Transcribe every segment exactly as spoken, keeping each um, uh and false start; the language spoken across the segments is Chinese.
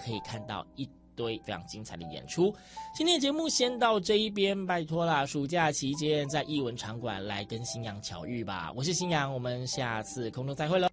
可以看到一堆非常精彩的演出。今天的节目先到这一边，拜托啦，暑假期间在艺文场馆来跟新阳巧遇吧。我是新阳，我们下次空中再会了。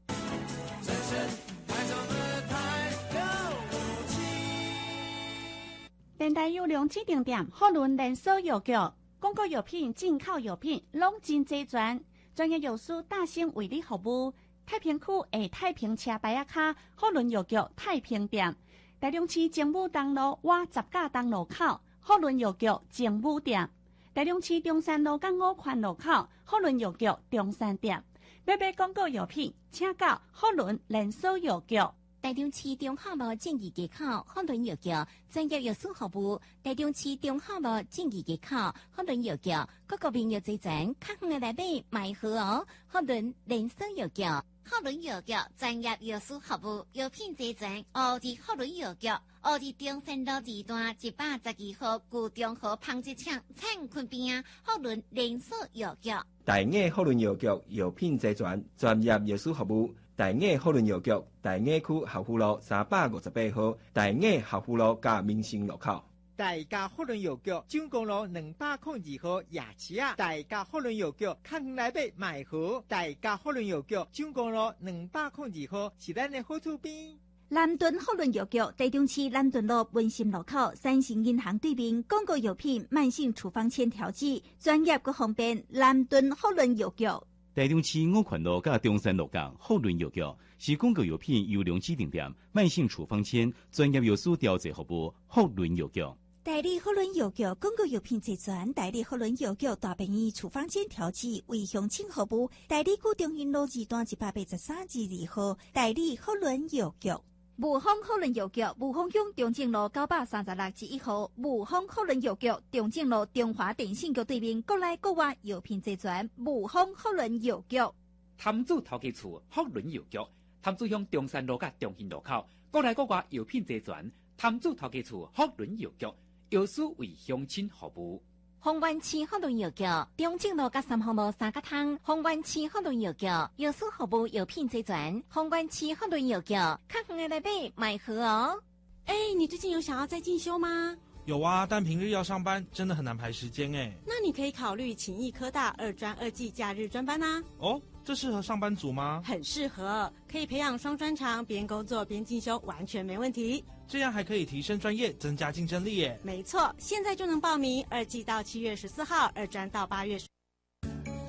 电台有两指定点，好轮连锁药局，广告药品、进口药品拢真齐全，专业药师大兴为你服务。太平区的太平车牌仔卡，好轮药局太平店。台中市政府东路瓦十架东路口，好轮药局政府店；台中市中山路港五环路口，好轮药局中山店。要买广告药品，请到好轮连锁药局。 台中市中华路正义街口好轮药局专业药师服务。台中市中华路正义街口好轮药局，各个朋友齐全，较远的来买买好哦。好轮连锁药局。好轮药局专业药师服务，药品齐全。哦，伫好轮药局，哦，伫中山路二段一百十二号旧中和纺织厂产坤边啊。好轮连锁药局。 大雅好轮药局药品齐全，专业药师服务。大雅好轮药局，大雅区校府路三百五十八号，大雅校府路甲民生路口。 大家好轮药局蔣公路两百零二号夜市啊！大家好轮药局较远来买买好。大家好轮药局蔣公路两百零二号是咱的好厝边。 南屯好轮药局台中市南屯路文心路口三星银行对面，广告药品、慢性处方签调剂，专业佮方便。南屯好轮药局。 台中市五环路甲中山路港好轮药局是广告药品优良指定店，慢性处方签专业药师调剂服务。好轮药局。 代理好轮药局广告药品齐全，代理好轮药局大便宜处方签调剂为乡亲服务。代理古中云路二段一百八十三至二号，代理好轮药局。 雾峰好轮药局雾峰乡中正路九百三十六至一号，雾峰好轮药局中正路中华电信局对面，国内国外药品齐全。雾峰好轮药局。 潭子头家厝好轮药局，潭子乡中山路甲中兴路口，国内国外药品齐全。潭子头家厝好轮药局。药师为乡亲服务。 丰原市好轮药局中正路甲三号路三角汤。丰原市好轮药局药师服务，药品齐全。丰原市好轮药局较远的来买买好哦。 哎，你最近有想要再进修吗？ 有啊，但平日要上班，真的很难排时间哎。 那你可以考虑勤益科大二专二技假日专班啊。 哦，这适合上班族吗？ 很适合，可以培养双专长，边工作边进修，完全没问题。 这样还可以提升专业，增加竞争力耶。 没错，现在就能报名。二技到七月十四号，二专到八月。